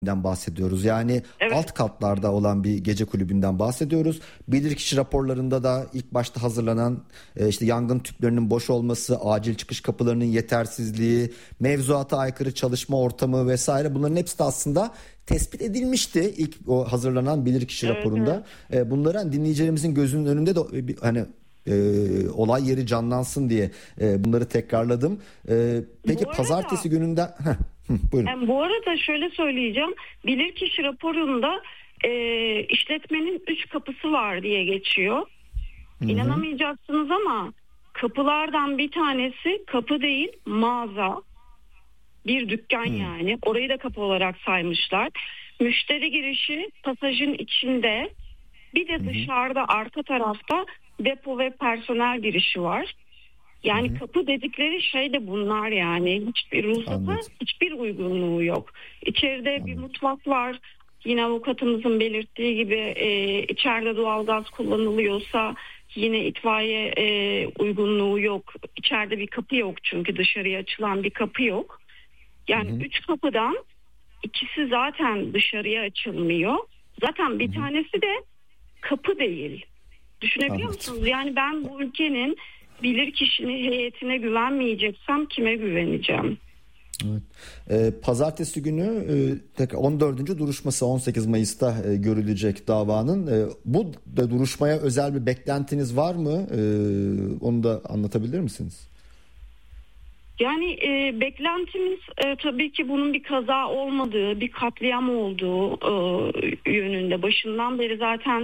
bahsediyoruz. Yani Evet. alt katlarda olan bir gece kulübünden bahsediyoruz. Bilirkişi raporlarında da ilk başta hazırlanan işte yangın tüplerinin boş olması, acil çıkış kapılarının yetersizliği, mevzuata aykırı çalışma ortamı vesaire, bunların hepsi de aslında tespit edilmişti ilk o hazırlanan bilirkişi raporunda. Evet. Bunların dinleyicilerimizin gözünün önünde de hani olay yeri canlansın diye bunları tekrarladım. Peki pazartesi gününden buyurun. Bu arada şöyle söyleyeceğim. Bilirkişi raporunda işletmenin 3 kapısı var diye geçiyor. İnanamayacaksınız ama kapılardan bir tanesi kapı değil, mağaza. Bir dükkan yani. Orayı da kapı olarak saymışlar. Müşteri girişi pasajın içinde. Bir de dışarıda arka tarafta depo ve personel girişi var. Yani kapı dedikleri şey de bunlar yani. Hiçbir ruhsata, hiçbir uygunluğu yok. İçeride bir mutfak var. Yine avukatımızın belirttiği gibi içeride doğalgaz kullanılıyorsa yine itfaiye uygunluğu yok. İçeride bir kapı yok çünkü dışarıya açılan bir kapı yok. Yani 3 kapıdan ikisi zaten dışarıya açılmıyor. Zaten bir tanesi de kapı değil. Düşünebiliyor musunuz? Yani ben bu ülkenin bilirkişinin heyetine güvenmeyeceksem kime güveneceğim? Evet. Pazartesi günü 14. duruşması 18 Mayıs'ta görülecek davanın. Bu duruşmaya özel bir beklentiniz var mı? Onu da anlatabilir misiniz? Yani beklentimiz tabii ki bunun bir kaza olmadığı, bir katliam olduğu yönünde. Başından beri zaten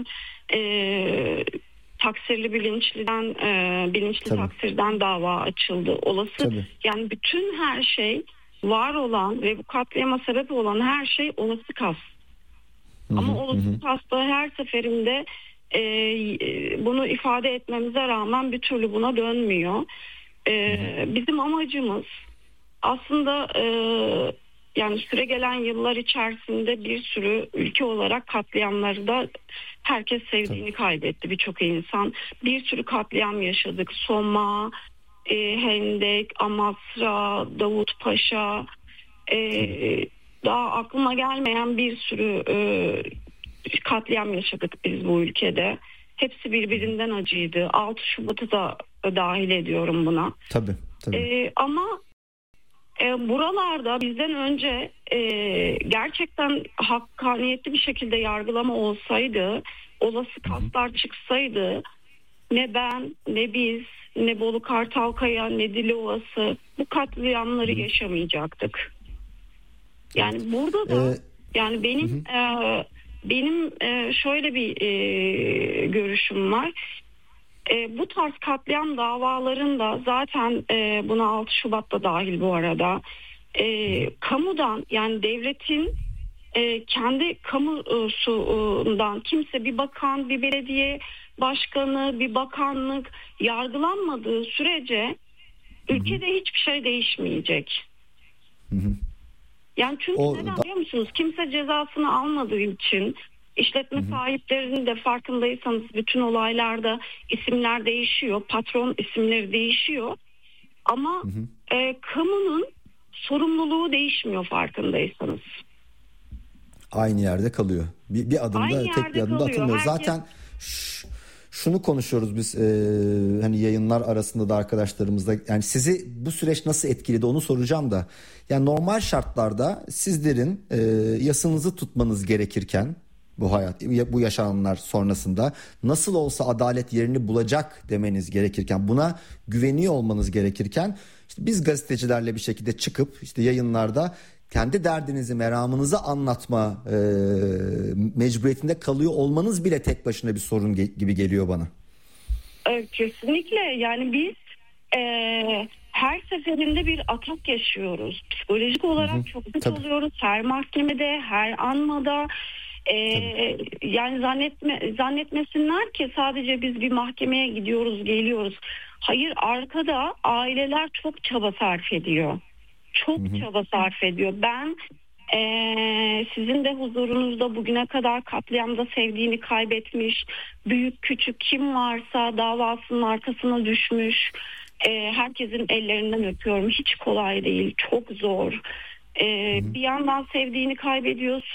taksirli bilinçli taksirden dava açıldı. Olası yani bütün her şey var olan ve bu katliama sebep olan her şey olası kast. Ama olası kasta her seferinde bunu ifade etmemize rağmen bir türlü buna dönmüyor. Bizim amacımız aslında yani süregelen yıllar içerisinde bir sürü ülke olarak katliamları da herkes sevdiğini kaybetti, birçok insan. Bir sürü katliam yaşadık. Soma, Hendek, Amasra, Davutpaşa, daha aklıma gelmeyen bir sürü katliam yaşadık biz bu ülkede. Hepsi birbirinden acıydı. 6 Şubat'ı da dahil ediyorum buna. Tabii. Ama buralarda bizden önce gerçekten hakkaniyetli bir şekilde yargılama olsaydı, olası kastlar çıksaydı, ne ben, ne biz, ne Bolu Kartalkaya, ne Dilovası bu katliamları yaşamayacaktık. Yani burada da yani benim şöyle bir görüşüm var. Bu tarz katliam davalarında zaten buna 6 Şubat'ta dahil bu arada kamudan yani devletin kendi kamusundan kimse, bir bakan, bir belediye başkanı, bir bakanlık yargılanmadığı sürece ülkede hiçbir şey değişmeyecek. Yani çünkü neden biliyor musunuz? Kimse cezasını almadığı için işletme sahiplerinin de farkındaysanız bütün olaylarda isimler değişiyor. Patron isimleri değişiyor. Ama kamunun sorumluluğu değişmiyor farkındaysanız. Aynı yerde kalıyor. Bir adımda, tek bir adımda atılmıyor. Zaten şunu konuşuyoruz biz hani yayınlar arasında da arkadaşlarımızla, yani sizi bu süreç nasıl etkiledi onu soracağım da, yani normal şartlarda sizlerin yasınızı tutmanız gerekirken bu yaşananlar sonrasında nasıl olsa adalet yerini bulacak demeniz gerekirken, buna güveniyor olmanız gerekirken, işte biz gazetecilerle bir şekilde çıkıp işte yayınlarda kendi derdinizi, meramınızı anlatma mecburiyetinde kalıyor olmanız bile tek başına bir sorun gibi geliyor bana. Kesinlikle yani biz her seferinde bir atak yaşıyoruz. Psikolojik olarak çok kötü oluyoruz. Her mahkemede, her anmada. Yani zannetmesinler ki sadece biz bir mahkemeye gidiyoruz, geliyoruz. Hayır, arkada aileler çok çaba sarf ediyor. Çok çaba sarf ediyor. Ben sizin de huzurunuzda bugüne kadar katliamda sevdiğini kaybetmiş, büyük küçük kim varsa davasının arkasına düşmüş, herkesin ellerinden öpüyorum. Hiç kolay değil, çok zor. Bir yandan sevdiğini kaybediyorsun.